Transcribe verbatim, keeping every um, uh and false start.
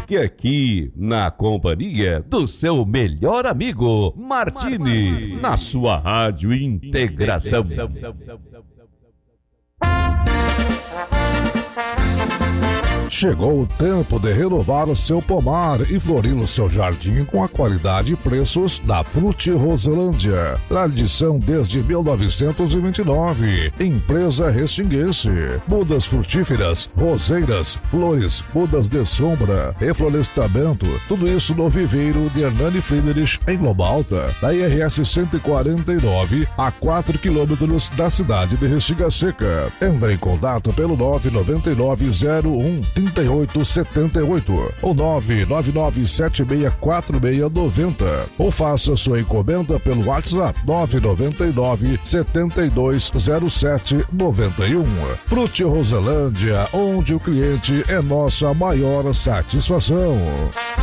Fique aqui na companhia do seu melhor amigo, Martini, na sua Rádio Integração. Chegou o tempo de renovar o seu pomar e florir o seu jardim com a qualidade e preços da Fruti Roselândia. Tradição desde mil novecentos e vinte e nove. Empresa restinguense. Mudas frutíferas, roseiras, flores, mudas de sombra, reflorestamento. Tudo isso no viveiro de Hernani Friedrich, em Loma Alta, da I R S cento e quarenta e nove, a quatro quilômetros da cidade de Restinga Seca. Entre em contato pelo nove nove nove zero um trinta e oito setenta e oito ou nove nove nove sete seis quatro seis nove zero ou faça sua encomenda pelo WhatsApp nove nove nove sete dois zero sete nove um. Fruti Roselândia, onde o cliente é nossa maior satisfação.